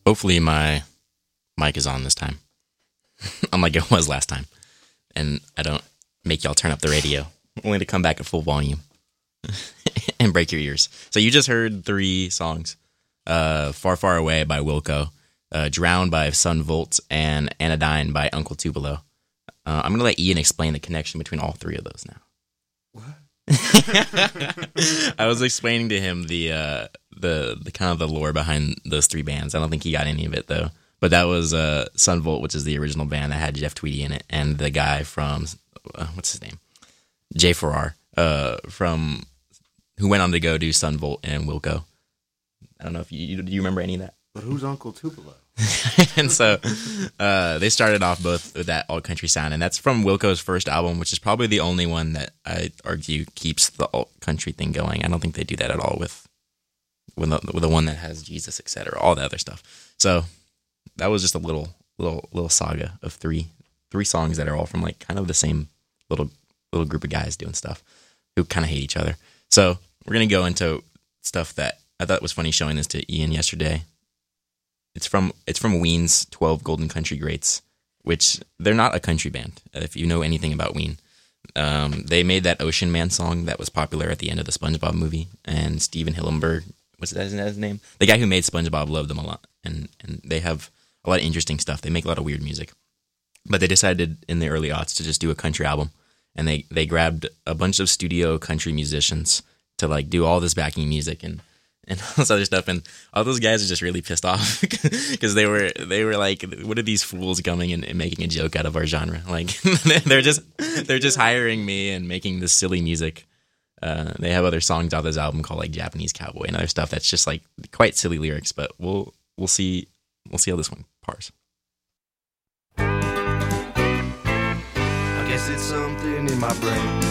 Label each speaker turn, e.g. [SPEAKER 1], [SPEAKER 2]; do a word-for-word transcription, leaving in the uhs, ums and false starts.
[SPEAKER 1] Hopefully my mic is on this time, unlike it was last time, and I don't make y'all turn up the radio, only to come back at full volume and break your ears. So you just heard three songs. Uh, Far, Far Away by Wilco, uh, Drowned by Sun Volt, and Anodyne by Uncle Tupelo. Uh, I'm going to let Ian explain the connection between all three of those now. What? I was explaining to him the, uh, the the kind of the lore behind those three bands. I don't think he got any of it, though. But that was uh, Sun Volt, which is the original band that had Jeff Tweedy in it, and the guy from, uh, what's his name? Jay Farrar, uh, from, who went on to go do Sun Volt and Wilco. I don't know if you, you do you remember any of that?
[SPEAKER 2] But who's Uncle Tupelo?
[SPEAKER 1] And so uh, they started off both with that alt country sound, and that's from Wilco's first album, which is probably the only one that I argue keeps the alt country thing going. I don't think they do that at all with with the, with the one that has Jesus, et cetera, all the other stuff. So that was just a little little little saga of three three songs that are all from like kind of the same little little group of guys doing stuff who kind of hate each other. So we're gonna go into stuff that I thought it was funny showing this to Ian yesterday. It's from it's from Ween's twelve Golden Country Greats, which they're not a country band. If you know anything about Ween, um, they made that Ocean Man song that was popular at the end of the SpongeBob movie. And Steven Hillenburg, what's that his name? The guy who made SpongeBob loved them a lot, and and they have a lot of interesting stuff. They make a lot of weird music, but they decided in the early aughts to just do a country album, and they they grabbed a bunch of studio country musicians to like do all this backing music and. and all this other stuff, and all those guys are just really pissed off because they were they were like, "What are these fools coming and, and making a joke out of our genre? Like, they're just they're just hiring me and making this silly music." Uh, they have other songs on this album called like Japanese Cowboy and other stuff that's just like quite silly lyrics, but we'll we'll see we'll see how this one pars.
[SPEAKER 3] I guess it's something in my brain.